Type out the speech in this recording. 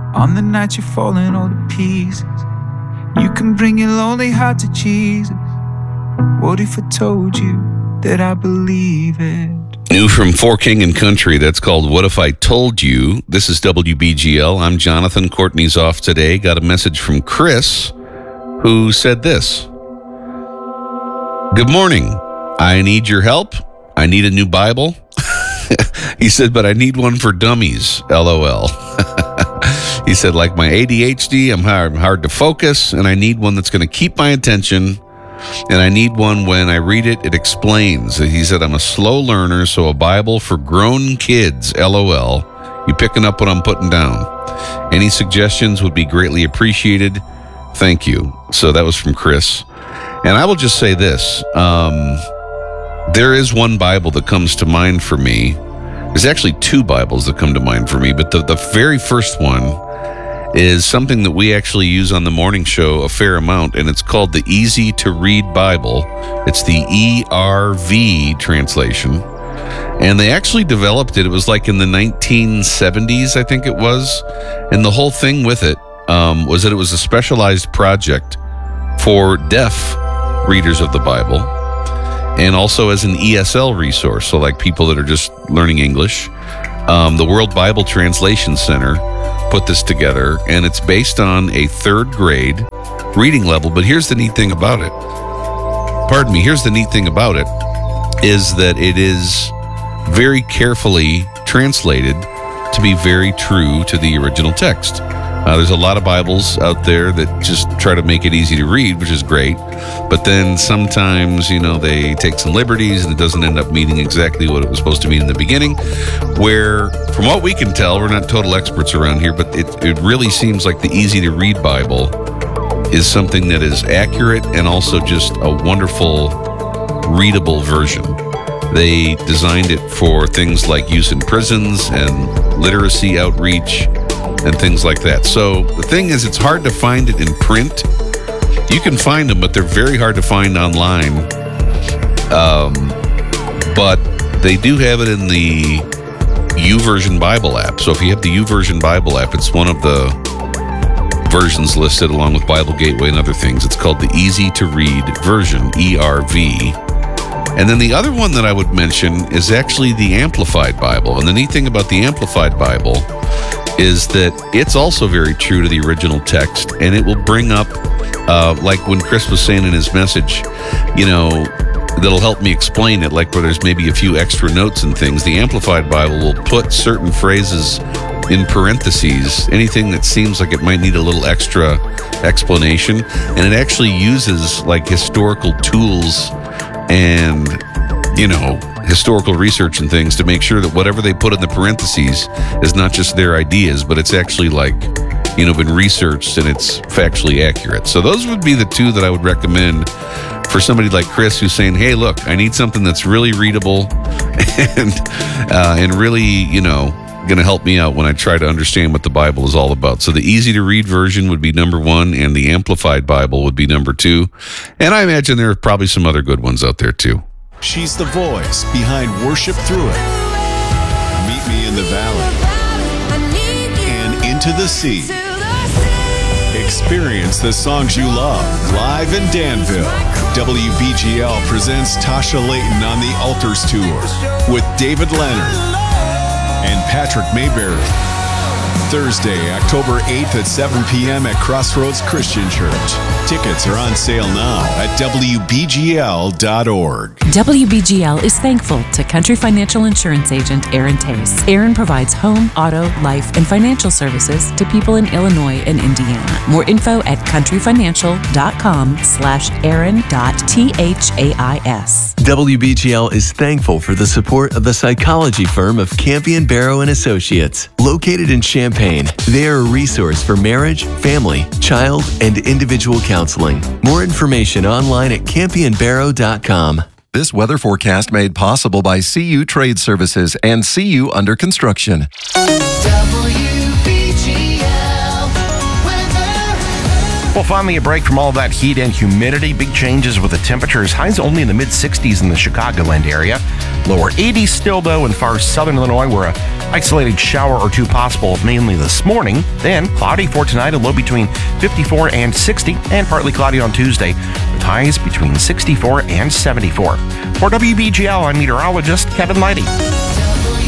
On the night you're falling all to pieces, you can bring your lonely heart to Jesus. What if I told you that I believe it? New from For King and Country, that's called What If I Told You? This is WBGL. I'm Jonathan. Courtney's off today. Got a message from Chris, who said this. Good morning. I need your help. I need a new Bible. He said, but I need one for dummies. LOL. He said, like my ADHD, I'm hard to focus, and I need one that's going to keep my attention, and I need one when I read it, it explains. He said, I'm a slow learner, so a Bible for grown kids. LOL. You picking up what I'm putting down? Any suggestions would be greatly appreciated. Thank you. So that was from Chris. And I will just say this. There is one Bible that comes to mind for me. There's actually two Bibles that come to mind for me, but the very first one is something that we actually use on the morning show a fair amount, and it's called the Easy to Read Bible. It's the ERV translation. And they actually developed it. It was like in the 1970s, I think it was. And the whole thing with it was that it was a specialized project for deaf readers of the Bible, and also as an ESL resource, so like people that are just learning English. The World Bible Translation Center put this together, and it's based on a third grade reading level. But here's the neat thing about it. Here's the neat thing about it is that it is very carefully translated to be very true to the original text. There's a lot of Bibles out there that just try to make it easy to read, which is great. But then sometimes, they take some liberties and it doesn't end up meaning exactly what it was supposed to mean in the beginning. Where, from what we can tell, we're not total experts around here, but it really seems like the Easy to Read Bible is something that is accurate and also just a wonderful, readable version. They designed it for things like use in prisons and literacy outreach and things like that. So the thing is, it's hard to find it in print. You can find them, but they're very hard to find online. But they do have it in the YouVersion Bible app. So if you have the YouVersion Bible app, it's one of the versions listed along with Bible Gateway and other things. It's called the Easy to Read version, ERV. And then the other one that I would mention is actually the Amplified Bible. And the neat thing about the Amplified Bible is that it's also very true to the original text, and it will bring up, like when Chris was saying in his message, that'll help me explain it, like where there's maybe a few extra notes and things. The Amplified Bible will put certain phrases in parentheses, anything that seems like it might need a little extra explanation, and it actually uses like historical tools and, historical research and things to make sure that whatever they put in the parentheses is not just their ideas, but it's actually been researched and it's factually accurate. So those would be the two that I would recommend for somebody like Chris who's saying, hey, look, I need something that's really readable and really, going to help me out when I try to understand what the Bible is all about. So the Easy to Read version would be number one, and the Amplified Bible would be number two. And I imagine there are probably some other good ones out there too. She's the voice behind Worship Through It, Meet Me in the Valley, and Into the Sea. Experience the songs you love live in Danville. WBGL presents Tasha Layton on the Altars Tour with David Leonard and Patrick Mayberry. Thursday, October 8th at 7 p.m. at Crossroads Christian Church. Tickets are on sale now at WBGL.org. WBGL is thankful to Country Financial Insurance Agent Aaron Tace. Aaron provides home, auto, life, and financial services to people in Illinois and Indiana. More info at countryfinancial.com/Aaron.THAIS. WBGL is thankful for the support of the psychology firm of Campion Barrow and Associates. Located in Champaign, they are a resource for marriage, family, child, and individual counseling. More information online at campionbarrow.com. This weather forecast made possible by CU Trade Services and CU Under Construction. Well, finally a break from all of that heat and humidity. Big changes with the temperatures. Highs only in the mid-60s in the Chicagoland area. Lower 80s still, though, in far southern Illinois, where an isolated shower or two possible, mainly this morning. Then cloudy for tonight, a low between 54 and 60, and partly cloudy on Tuesday, with highs between 64 and 74. For WBGL, I'm meteorologist Kevin Leidy.